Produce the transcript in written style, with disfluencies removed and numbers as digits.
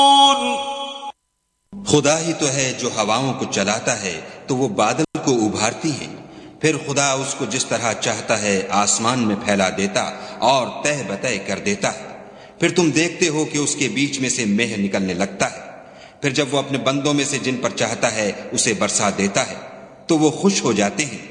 खुदा ही तो है जो हवाओं को चलाता है तो वो बादल को उभारती हैं, फिर खुदा उसको जिस तरह चाहता है आसमान में फैला देता और तह बतह कर देता है। फिर तुम देखते हो कि उसके बीच में से मेह निकलने लगता है। फिर जब वो अपने बंदों में से जिन पर चाहता है उसे बरसा देता है तो वो खुश हो जाते हैं।